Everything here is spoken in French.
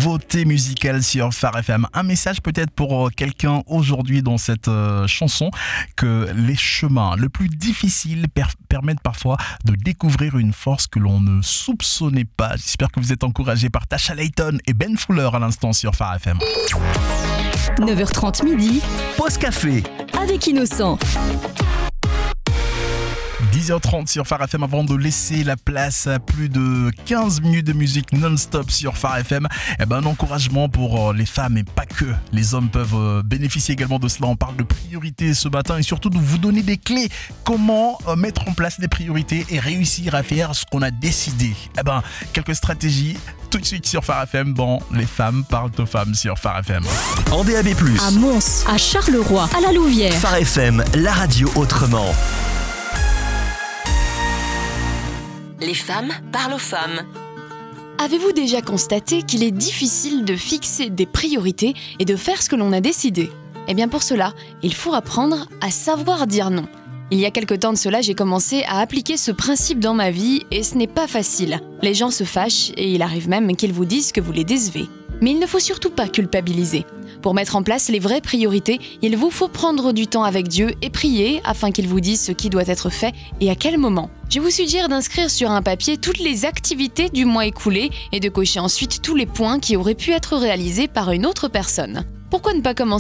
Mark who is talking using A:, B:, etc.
A: nouveauté musicale sur Phare FM. Un message peut-être pour quelqu'un aujourd'hui dans cette chanson, que les chemins le plus difficiles permettent parfois de découvrir une force que l'on ne soupçonnait pas. J'espère que vous êtes encouragés par Tasha Layton et Ben Fuller à l'instant sur Phare FM.
B: 9h30 midi,
C: Pause café
B: avec Innocent.
A: 10h30 sur Phare FM avant de laisser la place à plus de 15 minutes de musique non-stop sur Phare FM. Un encouragement pour les femmes et pas que. Les hommes peuvent bénéficier également de cela. On parle de priorités ce matin et surtout de vous donner des clés. Comment mettre en place des priorités et réussir à faire ce qu'on a décidé. Quelques stratégies tout de suite sur Phare FM. Les femmes parlent aux femmes sur Phare FM.
C: en DAB+.
B: À Mons, à Charleroi, à la Louvière.
C: Phare FM, la radio autrement.
D: Les femmes parlent aux femmes.
E: Avez-vous déjà constaté qu'il est difficile de fixer des priorités et de faire ce que l'on a décidé ? Pour cela, il faut apprendre à savoir dire non. Il y a quelque temps de cela, j'ai commencé à appliquer ce principe dans ma vie et ce n'est pas facile. Les gens se fâchent et il arrive même qu'ils vous disent que vous les décevez. Mais il ne faut surtout pas culpabiliser. Pour mettre en place les vraies priorités, il vous faut prendre du temps avec Dieu et prier afin qu'il vous dise ce qui doit être fait et à quel moment. Je vous suggère d'inscrire sur un papier toutes les activités du mois écoulé et de cocher ensuite tous les points qui auraient pu être réalisés par une autre personne. Pourquoi ne pas commencer